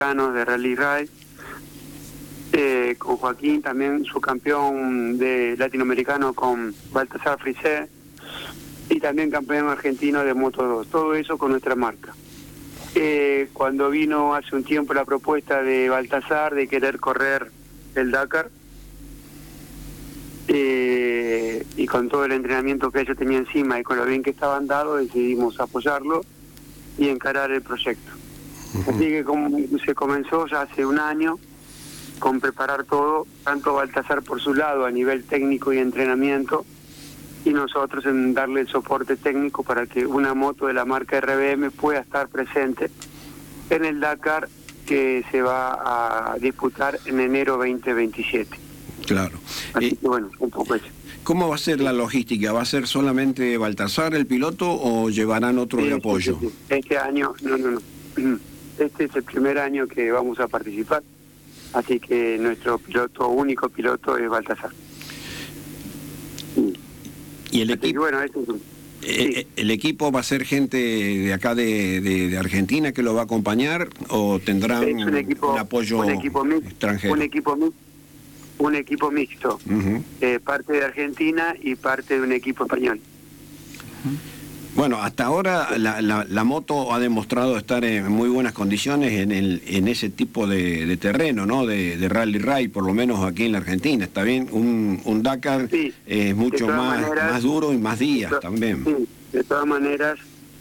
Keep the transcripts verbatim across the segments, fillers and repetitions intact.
de Rally Raid, eh, con Joaquín, también subcampeón de latinoamericano con Baltasar Frisé, y también campeón argentino de Moto dos, todo eso con nuestra marca. Eh, cuando vino hace un tiempo la propuesta de Baltasar de querer correr el Dakar, eh, y con todo el entrenamiento que ellos tenían encima y con lo bien que estaban dados, decidimos apoyarlo y encarar el proyecto. Uh-huh. Así que como se comenzó ya hace un año con preparar todo, tanto Baltasar por su lado a nivel técnico y entrenamiento, y nosotros en darle el soporte técnico para que una moto de la marca R B M pueda estar presente en el Dakar que se va a disputar en enero veinte veintisiete. Claro. Así eh, que bueno, un poco eso. ¿Cómo va a ser la logística? ¿Va a ser solamente Baltasar el piloto o llevarán otro sí, de apoyo? Sí, sí, sí. Este año, no, no, no. Este es el primer año que vamos a participar, así que nuestro piloto, único piloto es Baltasar. Y el equipo, bueno, es un... eh, sí. ¿El equipo va a ser gente de acá de, de, de Argentina que lo va a acompañar o tendrán un, equipo, un apoyo un equipo mix, extranjero? Un equipo, un equipo mixto, uh-huh. eh, parte de Argentina y parte de un equipo español. Uh-huh. Bueno, hasta ahora la, la, la moto ha demostrado estar en muy buenas condiciones en, el, en ese tipo de, de terreno, ¿no? De, de rally raid, por lo menos aquí en la Argentina. Está bien, un, un Dakar sí, es mucho más, maneras, más duro y más días de también. Sí, de todas maneras,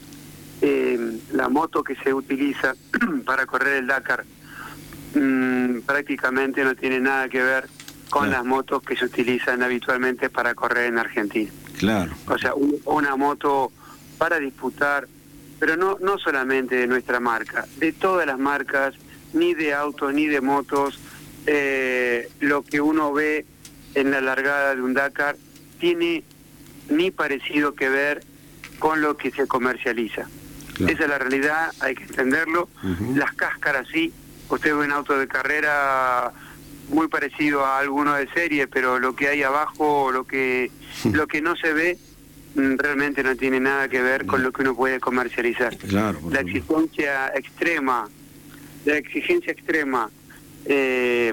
eh, la moto que se utiliza para correr el Dakar mmm, prácticamente no tiene nada que ver con claro. las motos que se utilizan habitualmente para correr en Argentina. Claro. O sea, un, una moto para disputar, pero no no solamente de nuestra marca, de todas las marcas, ni de autos ni de motos, eh, lo que uno ve en la largada de un Dakar tiene ni parecido que ver con lo que se comercializa. Claro. Esa es la realidad, hay que entenderlo. Uh-huh. Las cáscaras sí, usted ve un auto de carrera muy parecido a alguno de serie, pero lo que hay abajo, lo que lo que no se ve, realmente no tiene nada que ver con lo que uno puede comercializar. Claro, la exigencia extrema, la exigencia extrema, eh,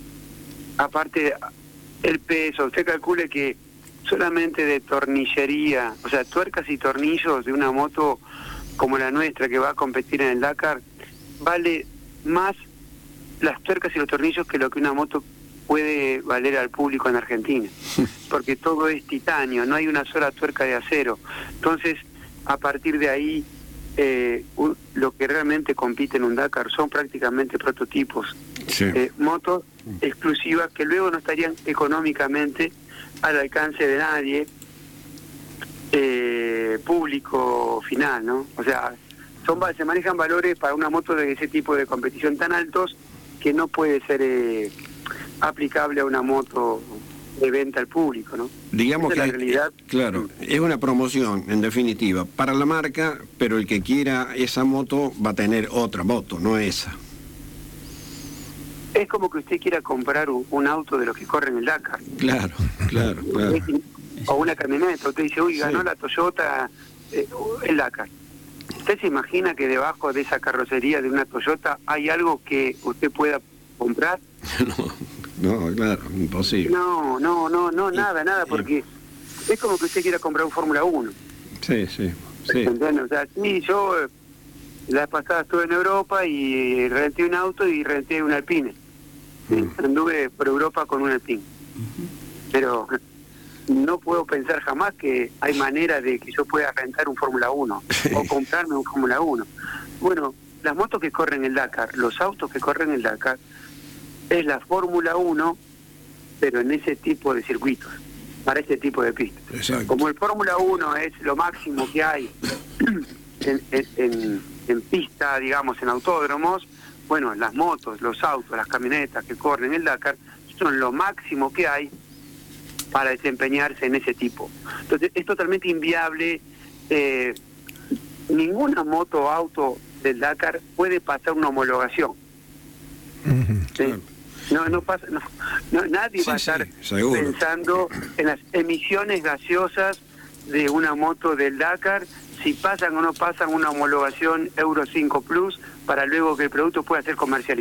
aparte el peso, usted calcule que solamente de tornillería, o sea, tuercas y tornillos de una moto como la nuestra que va a competir en el Dakar, vale más las tuercas y los tornillos que lo que una moto puede valer al público en Argentina, porque todo es titanio, no hay una sola tuerca de acero. Entonces, a partir de ahí, eh, un, lo que realmente compite en un Dakar son prácticamente prototipos, sí. eh, motos exclusivas que luego no estarían económicamente al alcance de nadie, eh, público final, ¿no? O sea, son se manejan valores para una moto de ese tipo de competición tan altos que no puede ser eh, aplicable a una moto de venta al público, ¿no? Digamos Esa que es la realidad. Claro, es una promoción en definitiva para la marca, pero el que quiera esa moto va a tener otra moto, no esa. Es como que usted quiera comprar un, un auto de los que corren el Dakar. Claro, claro, claro. O una camioneta, usted dice, uy, ganó sí. la Toyota eh, el Dakar. ¿Usted se imagina que debajo de esa carrocería de una Toyota hay algo que usted pueda comprar? No, no, claro, imposible. No, no, no, no, nada, nada, porque es como que usted quiera comprar un Fórmula uno. Sí, sí, sí. ¿Entiendes? O sea, sí, yo la vez pasada estuve en Europa y renté un auto y renté un Alpine. ¿Sí? Mm. Anduve por Europa con un Alpine. Uh-huh. Pero no puedo pensar jamás que hay manera de que yo pueda rentar un Fórmula uno o comprarme un Fórmula uno. Bueno, las motos que corren el Dakar, los autos que corren el Dakar, es la Fórmula uno, pero en ese tipo de circuitos, para ese tipo de pistas. Exacto. Como el Fórmula uno es lo máximo que hay en, en, en, en pista, digamos, en autódromos, bueno, las motos, los autos, las camionetas que corren el Dakar son lo máximo que hay para desempeñarse en ese tipo. Entonces es totalmente inviable, eh, ninguna moto o auto del Dakar puede pasar una homologación. Uh-huh, ¿sí? Claro. No, no pasa, no, no nadie sí, va a estar sí, pensando en las emisiones gaseosas de una moto del Dakar, si pasan o no pasan una homologación Euro cinco Plus, para luego que el producto pueda ser comercializado.